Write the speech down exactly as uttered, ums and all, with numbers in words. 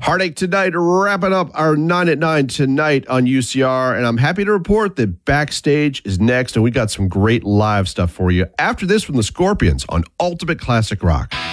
Heartache tonight, wrapping up our nine at nine tonight on U C R. And I'm happy to report that Backstage is next. And we got some great live stuff for you after this from the Scorpions on Ultimate Classic Rock.